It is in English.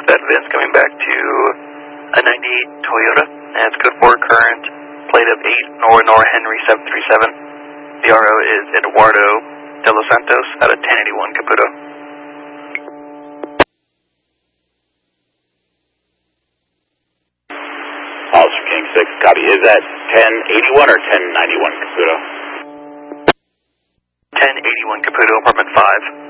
that Vince coming back to a 98 Toyota, and it's good for current plate of 8 Nora Henry 737. The RO is Eduardo de los Santos out of 1081 Caputo. Oscar King 6, copy. Is that 1081 or 1091 Caputo? 1081 Caputo, apartment 5.